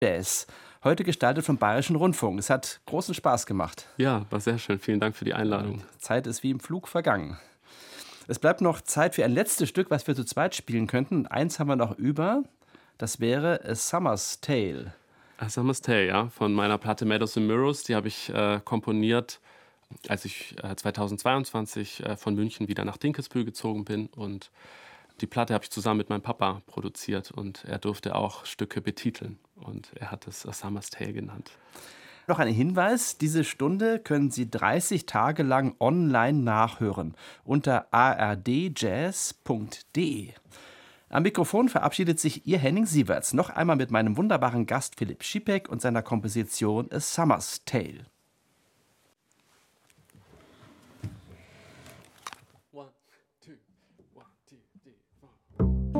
Jazz. Heute gestaltet vom Bayerischen Rundfunk. Es hat großen Spaß gemacht. Ja, war sehr schön. Vielen Dank für die Einladung. Zeit ist wie im Flug vergangen. Es bleibt noch Zeit für ein letztes Stück, was wir zu zweit spielen könnten. Und eins haben wir noch über. Das wäre A Summer's Tale. A Summer's Tale, ja, von meiner Platte Meadows and Mirrors. Die habe ich komponiert, als ich 2022 von München wieder nach Dinkelsbühl gezogen bin. Und die Platte habe ich zusammen mit meinem Papa produziert. Und er durfte auch Stücke betiteln. Und er hat es A Summer's Tale genannt. Noch ein Hinweis, diese Stunde können Sie 30 Tage lang online nachhören unter ardjazz.de. Am Mikrofon verabschiedet sich Ihr Henning Sieverts noch einmal mit meinem wunderbaren Gast Philipp Schipek und seiner Komposition A Summer's Tale.